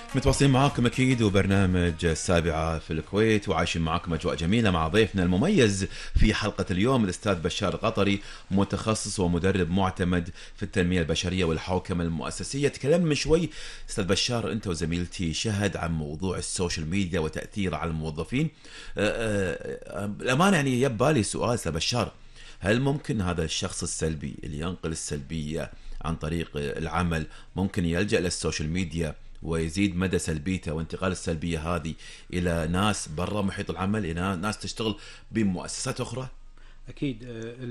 متواصلين معاكم أكيد وبرنامج السابعة في الكويت، وعايشين معاكم أجواء جميلة مع ضيفنا المميز في حلقة اليوم الأستاذ بشار القطري، متخصص ومدرب معتمد في التنمية البشرية والحوكمة المؤسسية. تكلمنا من شوي أستاذ بشار أنت وزميلتي شهد عن موضوع السوشيال ميديا وتأثيره على الموظفين. الأمانة يعني يبالي سؤال أستاذ بشار، هل ممكن هذا الشخص السلبي اللي ينقل السلبية عن طريق العمل ممكن يلجأ للسوشيال ميديا ويزيد مدى سلبيته وانتقال السلبية هذه إلى ناس برا محيط العمل، إلى ناس تشتغل بمؤسسات أخرى؟ أكيد.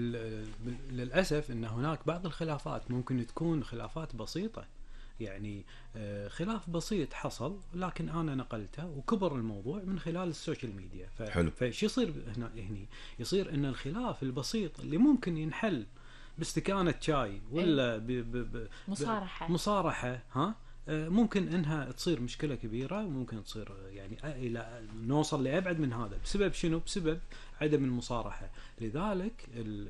للأسف أن هناك بعض الخلافات ممكن تكون خلافات بسيطة، يعني خلاف بسيط حصل لكن أنا نقلته وكبر الموضوع من خلال السوشيال ميديا. حلو. فش يصير هني يصير أن الخلاف البسيط اللي ممكن ينحل باستكانة شاي ولا مصارحة ممكن انها تصير مشكله كبيره، وممكن تصير يعني الى نوصل لابعد من هذا بسبب شنو؟ بسبب عدم المصارحه. لذلك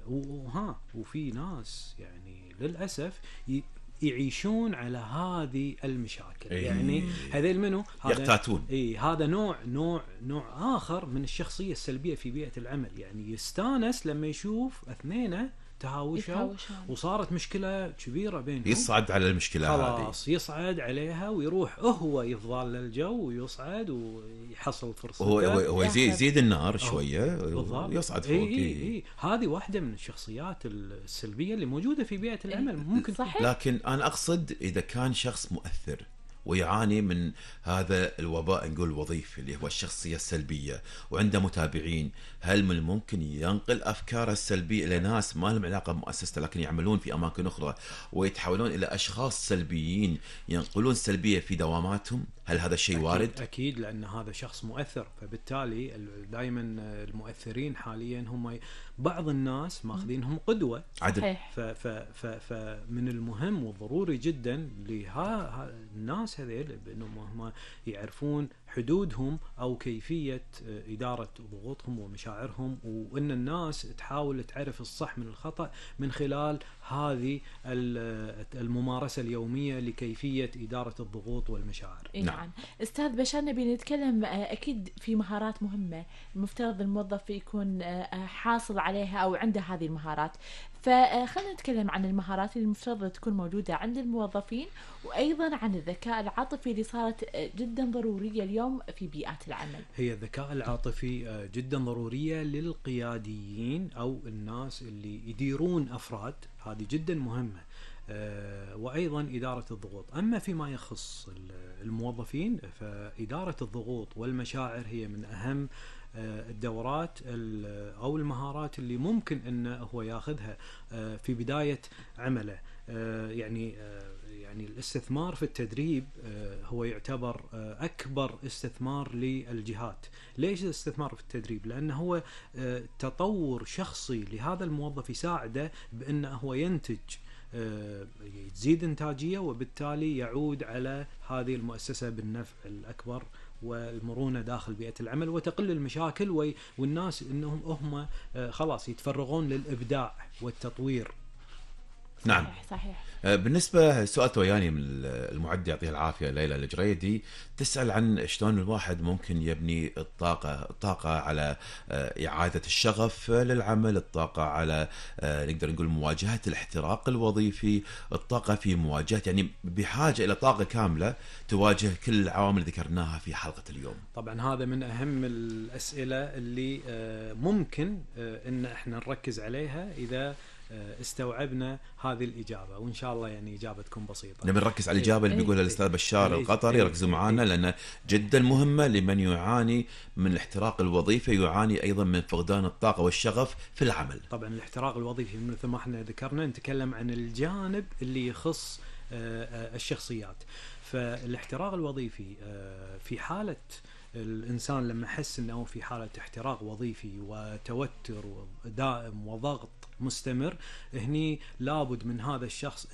وفي ناس يعني للاسف يعيشون على هذه المشاكل. يعني هذيل منو يقتاتون. هذا نوع اخر من الشخصيه السلبيه في بيئه العمل. يعني يستانس لما يشوف اثنينه تهاوشوا وصارت مشكلة كبيرة بينهم، يصعد على المشكلة هذه، خلاص يصعد عليها ويروح هو يفضل للجو ويصعد ويحصل فرصة. هو يزيد النار شوية ويصعد فوق. هذه واحدة من الشخصيات السلبية اللي موجودة في بيئة العمل. ممكن صحيح. لكن أنا أقصد إذا كان شخص مؤثر ويعاني من هذا الوباء نقول الوظيفي اللي هو الشخصية السلبية وعنده متابعين، هل من الممكن ينقل أفكاره السلبية إلى ناس ما لهم علاقة بمؤسسته لكن يعملون في أماكن أخرى ويتحولون إلى أشخاص سلبيين ينقلون سلبية في دواماتهم؟ هل هذا الشيء وارد؟ أكيد، لأن هذا شخص مؤثر. فبالتالي دائما المؤثرين حاليا هم بعض الناس ماخذينهم قدوة. عدل. فمن المهم والضروري جدا الناس هذيل بأنهم هم يعرفون حدودهم أو كيفية إدارة ضغوطهم ومشاعرهم، وأن الناس تحاول تعرف الصح من الخطأ من خلال هذه الممارسة اليومية لكيفية إدارة الضغوط والمشاعر. نعم. أستاذ بشار، نبي نتكلم أكيد في مهارات مهمة المفترض الموظف يكون حاصل عليها أو عنده هذه المهارات. فخلنا نتكلم عن المهارات اللي المفترض تكون موجودة عند الموظفين، وأيضا عن الذكاء العاطفي اللي صارت جدا ضرورية اليوم في بيئات العمل. هي الذكاء العاطفي جدا ضرورية للقياديين أو الناس اللي يديرون أفراد، هذه جدا مهمة. وأيضا إدارة الضغوط. أما فيما يخص الموظفين فإدارة الضغوط والمشاعر هي من أهم الدورات أو المهارات اللي ممكن أنه هو ياخذها في بداية عمله. يعني الاستثمار في التدريب هو يعتبر أكبر استثمار للجهات. ليش الاستثمار في التدريب؟ لأنه هو تطور شخصي لهذا الموظف يساعده بأنه هو ينتج، تزيد إنتاجية، وبالتالي يعود على هذه المؤسسة بالنفع الأكبر والمرونة داخل بيئة العمل، وتقل المشاكل والناس إنهم هم خلاص يتفرغون للإبداع والتطوير. نعم. صحيح. بالنسبة سؤال توياني من المعدة يعطيها العافية ليلى الجريدي، تسأل عن شلون الواحد ممكن يبني الطاقة على إعادة الشغف للعمل، الطاقة على نقدر نقول مواجهة الاحتراق الوظيفي، الطاقة في مواجهة، يعني بحاجة إلى طاقة كاملة تواجه كل العوامل اللي ذكرناها في حلقة اليوم. طبعا هذا من أهم الأسئلة اللي ممكن إن احنا نركز عليها إذا استوعبنا هذه الإجابة، وإن شاء الله يعني إجابتكم بسيطة. نبي نركز على الإجابة اللي بيقولها الأستاذ بشار القطري، ركزوا معنا لأن جدا مهمة لمن يعاني من الاحتراق الوظيفي، يعاني أيضا من فقدان الطاقة والشغف في العمل. طبعا الاحتراق الوظيفي مثل ما احنا ذكرنا نتكلم عن الجانب اللي يخص الشخصيات. فالاحتراق الوظيفي في حالة الإنسان لما حس أنه في حالة احتراق وظيفي وتوتر دائم وضغط مستمر، هني لابد من هذا الشخص